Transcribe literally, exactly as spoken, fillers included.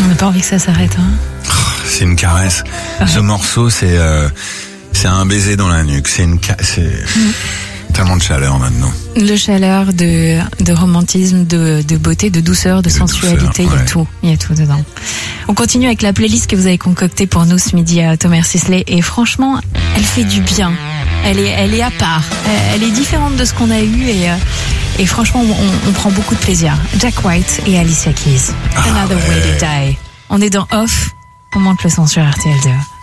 On n'a pas envie que ça s'arrête, hein. Oh, c'est une caresse. Ouais. Ce morceau, c'est euh, c'est un baiser dans la nuque. C'est une ca- c'est mmh. tellement de chaleur maintenant. Le chaleur, de, de romantisme, de, de beauté, de douceur, de, de sensualité, douceur, ouais. Il y a tout, il y a tout dedans. On continue avec la playlist que vous avez concoctée pour nous ce midi à Thomas Sisley, et franchement, elle fait du bien. Elle est, elle est à part. Elle est différente de ce qu'on a eu, et, et franchement, on, on prend beaucoup de plaisir. Jack White et Alicia Keys. Ah, Another ouais. Way to Die. On est dans Off. On monte le son sur R T L deux.